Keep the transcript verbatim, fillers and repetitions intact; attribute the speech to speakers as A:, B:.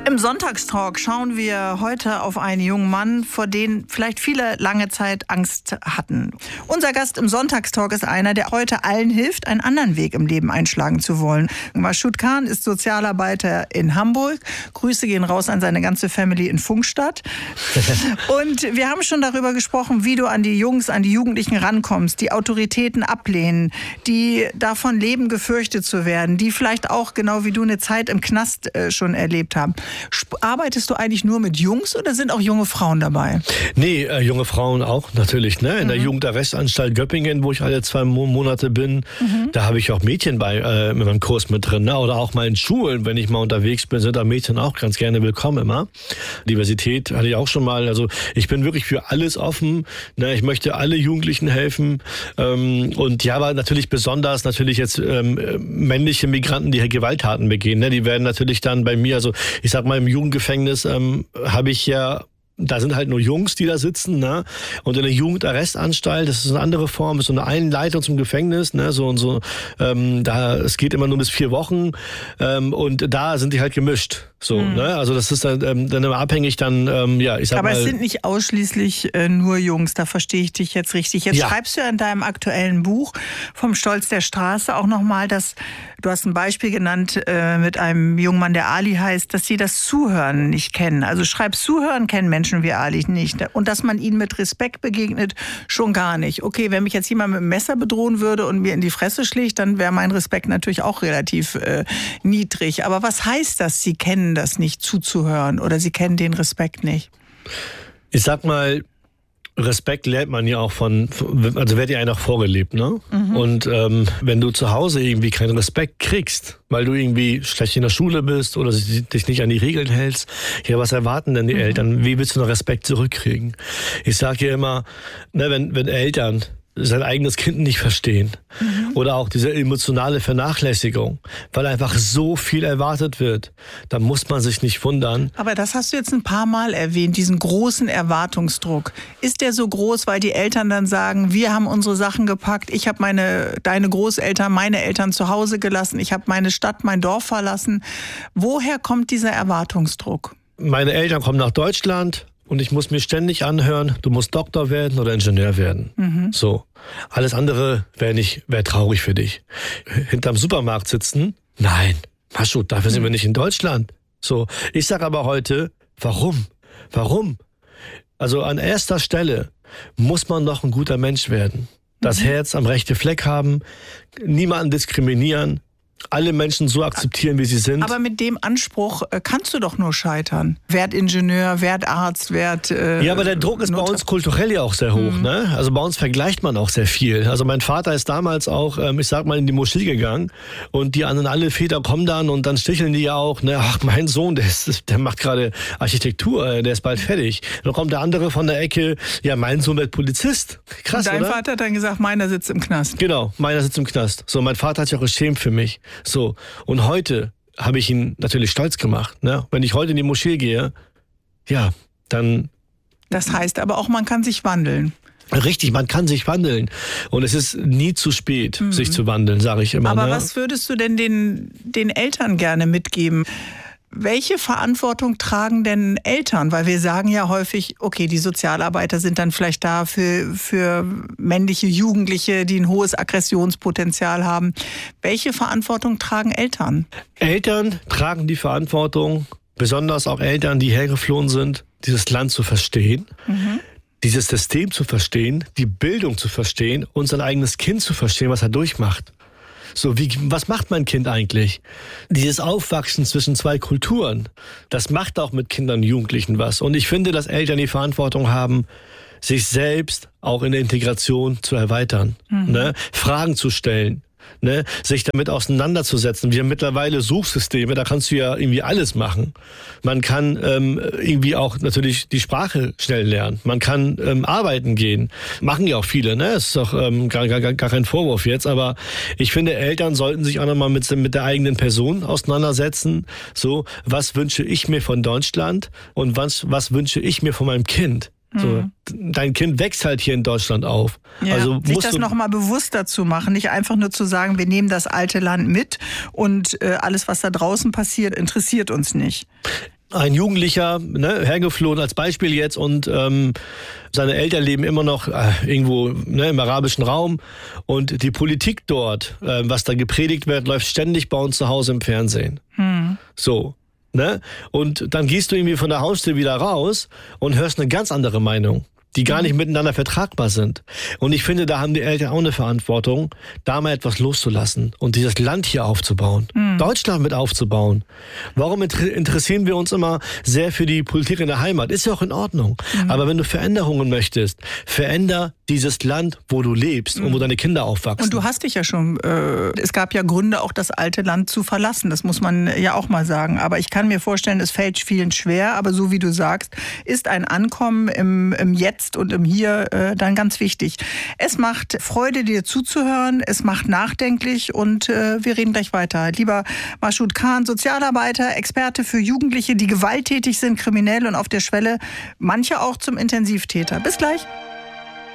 A: Im Sonntagstalk schauen wir heute auf einen jungen Mann, vor dem vielleicht viele lange Zeit Angst hatten. Unser Gast im Sonntagstalk ist einer, der heute allen hilft, einen anderen Weg im Leben einschlagen zu wollen. Mashoud Khan ist Sozialarbeiter in Hamburg. Grüße gehen raus an seine ganze Family in Pfungstadt. Und wir haben schon darüber gesprochen, wie du an die Jungs, an die Jugendlichen rankommst, die Autoritäten ablehnen, die davon leben, gefürchtet zu werden, die vielleicht auch, genau wie du, eine Zeit im Knast äh, schon erlebt haben. Arbeitest du eigentlich nur mit Jungs oder sind auch junge Frauen dabei?
B: Nee, äh, junge Frauen auch natürlich. Ne? In mhm. der Jugendarrestanstalt Göppingen, wo ich alle zwei Monate bin, mhm. da habe ich auch Mädchen bei äh, mit meinem Kurs mit drin. Ne? Oder auch mal in Schulen, wenn ich mal unterwegs bin, sind da Mädchen auch ganz gerne willkommen immer. Diversität hatte ich auch schon mal. Also ich bin wirklich für alles offen. Ne? Ich möchte alle Jugendlichen helfen. Ähm, und ja, aber natürlich besonders natürlich jetzt ähm, männliche Migranten, die Gewalttaten begehen. Ne? Die werden natürlich dann bei mir, also ich sag mal, im Jugendgefängnis ähm, habe ich ja, da sind halt nur Jungs, die da sitzen, ne? Und in der Jugendarrestanstalt, das ist eine andere Form, ist so eine Einleitung zum Gefängnis, ne? So und so. Ähm, da, es geht immer nur bis vier Wochen ähm, und da sind die halt gemischt. So, mhm. ne? Also das ist dann, ähm, dann immer abhängig dann, ähm, ja, ich sag
A: Aber
B: mal.
A: Aber es sind nicht ausschließlich äh, nur Jungs, da verstehe ich dich jetzt richtig. Jetzt ja. schreibst du ja in deinem aktuellen Buch vom Stolz der Straße auch nochmal, dass, du hast ein Beispiel genannt äh, mit einem jungen Mann, der Ali heißt, dass sie das Zuhören nicht kennen. Also schreibst Zuhören kennen Menschen wie Ali nicht. Und dass man ihnen mit Respekt begegnet, schon gar nicht. Okay, wenn mich jetzt jemand mit einem Messer bedrohen würde und mir in die Fresse schlägt, dann wäre mein Respekt natürlich auch relativ äh, niedrig. Aber was heißt das, sie kennen das nicht, zuzuhören, oder sie kennen den Respekt nicht?
B: Ich sag mal, Respekt lernt man ja auch von, also wird ja einer vorgelebt, ne? Mhm. Und ähm, wenn du zu Hause irgendwie keinen Respekt kriegst, weil du irgendwie schlecht in der Schule bist oder dich nicht an die Regeln hältst, ja, was erwarten denn die mhm. Eltern? Wie willst du noch Respekt zurückkriegen? Ich sage ja immer, ne, wenn, wenn Eltern sein eigenes Kind nicht verstehen. Mhm. Oder auch diese emotionale Vernachlässigung, weil einfach so viel erwartet wird. Da muss man sich nicht wundern.
A: Aber das hast du jetzt ein paar Mal erwähnt, diesen großen Erwartungsdruck. Ist der so groß, weil die Eltern dann sagen, wir haben unsere Sachen gepackt, ich habe meine, deine Großeltern, meine Eltern zu Hause gelassen, ich habe meine Stadt, mein Dorf verlassen. Woher kommt dieser Erwartungsdruck?
B: Meine Eltern kommen nach Deutschland. Und ich muss mir ständig anhören, du musst Doktor werden oder Ingenieur werden. Mhm. So. Alles andere wäre nicht, wäre traurig für dich. Hinterm Supermarkt sitzen? Nein. Mashoud, dafür sind wir nicht in Deutschland. So. Ich sag aber heute, warum? Warum? Also an erster Stelle muss man doch ein guter Mensch werden. Das mhm. Herz am rechten Fleck haben, niemanden diskriminieren, alle Menschen so akzeptieren, wie sie sind.
A: Aber mit dem Anspruch äh, kannst du doch nur scheitern. Werd Ingenieur, werd Arzt, werd äh,
B: Ja, aber der Druck ist Not- bei uns kulturell ja auch sehr hoch. Mhm. Ne? Also bei uns vergleicht man auch sehr viel. Also mein Vater ist damals auch, ähm, ich sag mal, in die Moschee gegangen und die anderen alle Väter kommen dann und dann sticheln die ja auch, ne, ach, mein Sohn, der, ist, der macht gerade Architektur, der ist bald fertig. Dann kommt der andere von der Ecke, ja, mein Sohn wird Polizist. Krass,
A: und dein
B: oder?
A: Vater hat dann gesagt, meiner sitzt im Knast.
B: Genau, meiner sitzt im Knast. So, mein Vater hat sich auch geschämt für mich. So, und heute habe ich ihn natürlich stolz gemacht. Ne? Wenn ich heute in die Moschee gehe, ja, dann...
A: Das heißt aber auch, man kann sich wandeln.
B: Richtig, man kann sich wandeln. Und es ist nie zu spät, mhm. sich zu wandeln, sage ich immer.
A: Aber
B: ne?
A: was würdest du denn den, den Eltern gerne mitgeben? Welche Verantwortung tragen denn Eltern? Weil wir sagen ja häufig, okay, die Sozialarbeiter sind dann vielleicht da für, für männliche Jugendliche, die ein hohes Aggressionspotenzial haben. Welche Verantwortung tragen Eltern?
B: Eltern tragen die Verantwortung, besonders auch Eltern, die hergeflohen sind, dieses Land zu verstehen, mhm. dieses System zu verstehen, die Bildung zu verstehen und sein eigenes Kind zu verstehen, was er durchmacht. So, wie, was macht mein Kind eigentlich? Dieses Aufwachsen zwischen zwei Kulturen, das macht auch mit Kindern und Jugendlichen was. Und ich finde, dass Eltern die Verantwortung haben, sich selbst auch in der Integration zu erweitern, mhm. ne? Fragen zu stellen, ne? Sich damit auseinanderzusetzen. Wir haben mittlerweile Suchsysteme, da kannst du ja irgendwie alles machen. Man kann ähm, irgendwie auch natürlich die Sprache schnell lernen. Man kann ähm, arbeiten gehen. Machen ja auch viele, ne? Das ist doch ähm, gar, gar, gar kein Vorwurf jetzt, aber ich finde, Eltern sollten sich auch nochmal mit, mit der eigenen Person auseinandersetzen. So, was wünsche ich mir von Deutschland und was, was wünsche ich mir von meinem Kind? So, dein Kind wächst halt hier in Deutschland auf.
A: Ja,
B: also
A: sich
B: musst
A: das
B: du
A: nochmal bewusster zu machen, nicht einfach nur zu sagen, wir nehmen das alte Land mit und äh, alles, was da draußen passiert, interessiert uns nicht.
B: ein Jugendlicher, ne, hergeflohen als Beispiel jetzt und ähm, seine Eltern leben immer noch äh, irgendwo ne, im arabischen Raum und die Politik dort, äh, was da gepredigt wird, läuft ständig bei uns zu Hause im Fernsehen. Hm. So, ne? Und dann gehst du irgendwie von der Haustür wieder raus und hörst eine ganz andere Meinung, die gar nicht miteinander vertragbar sind. Und ich finde, da haben die Eltern auch eine Verantwortung, da mal etwas loszulassen und dieses Land hier aufzubauen, mhm. Deutschland mit aufzubauen. Warum inter- interessieren wir uns immer sehr für die Politik in der Heimat? Ist ja auch in Ordnung. Mhm. Aber wenn du Veränderungen möchtest, veränder dieses Land, wo du lebst mhm. und wo deine Kinder aufwachsen.
A: Und du hast dich ja schon, äh, es gab ja Gründe, auch das alte Land zu verlassen. Das muss man ja auch mal sagen. Aber ich kann mir vorstellen, es fällt vielen schwer. Aber so wie du sagst, ist ein Ankommen im, im Jetzt und im Hier äh, dann ganz wichtig. Es macht Freude, dir zuzuhören. Es macht nachdenklich und äh, wir reden gleich weiter. Lieber Mashoud Khan, Sozialarbeiter, Experte für Jugendliche, die gewalttätig sind, kriminell und auf der Schwelle, manche auch zum Intensivtäter. Bis gleich.